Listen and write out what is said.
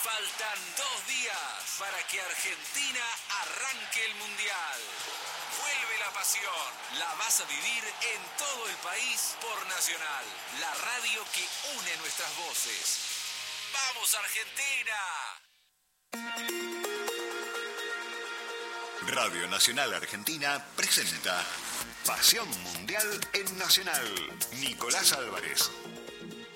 Faltan 2 días para que Argentina arranque el Mundial. Vuelve la pasión. La vas a vivir en todo el país por Nacional, la radio que une nuestras voces. ¡Vamos, Argentina! Radio Nacional Argentina presenta Pasión Mundial en Nacional. Nicolás Álvarez.